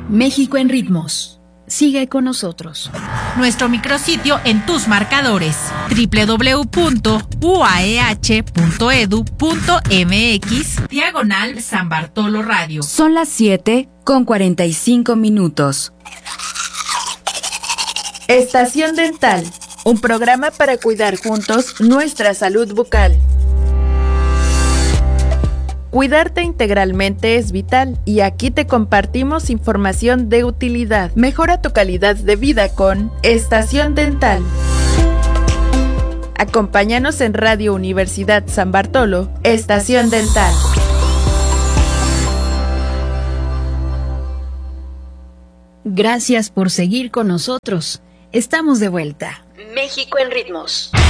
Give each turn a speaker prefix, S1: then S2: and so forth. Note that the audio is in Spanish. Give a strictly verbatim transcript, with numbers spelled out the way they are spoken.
S1: México en ritmos. Sigue con nosotros.
S2: Nuestro micrositio en tus marcadores: doble u doble u doble u punto u a e h punto e d u punto m x diagonal San Bartolo Radio.
S1: Son las siete con cuarenta y cinco minutos. Estación Dental, un programa para cuidar juntos nuestra salud bucal. Cuidarte integralmente es vital y aquí te compartimos información de utilidad. Mejora tu calidad de vida con Estación Dental. Acompáñanos en Radio Universidad San Bartolo, Estación Dental. Gracias por seguir con nosotros. Estamos de vuelta. México en ritmos.